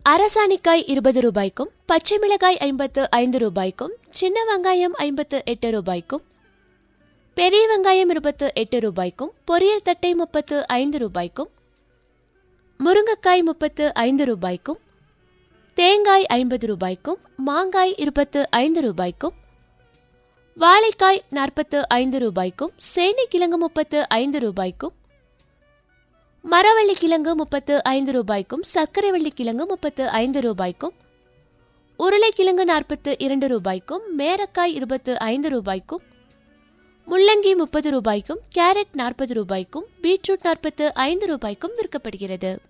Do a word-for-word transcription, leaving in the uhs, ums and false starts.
அரசாணிக்காய் இருபது ரூபாய்க்கும், பச்சை மிளகாய் ஐம்பத்து ஐந்து ரூபாய்க்கும், சின்ன வெங்காயம் ஐம்பத்து எட்டு ரூபாய்க்கும், பெரிய வெங்காயம் இருபத்து எட்டு ரூபாய்க்கும், பொரியல் தட்டை முப்பத்து ஐந்து ரூபாய்க்கும், முருங்கைக்காய் முப்பத்து ஐந்து ரூபாய்க்கும், தேங்காய் ஐம்பது ரூபாய்க்கும், மாங்காய் இருபத்து ஐந்து ரூபாய்க்கும், வாழைக்காய் நாற்பத்து ஐந்து ரூபாய்க்கும், சேனைக்கிழங்கு முப்பத்து ஐந்து ரூபாய்க்கும், மரவள்ளி கிழங்கு முப்பத்து ஐந்து ரூபாய்க்கும், சர்க்கரை வள்ளி கிழங்கு முப்பத்து ஐந்து ரூபாய்க்கும், உருளைக்கிழங்கு நாற்பத்து இரண்டு ரூபாய்க்கும், மேரக்காய் இருபத்து ஐந்து ரூபாய்க்கும், முள்ளங்கி முப்பது ரூபாய்க்கும், கேரட் நாற்பது ரூபாய்க்கும், பீட்ரூட் நாற்பத்து ஐந்து ரூபாய்க்கும் விற்கப்படுகிறது.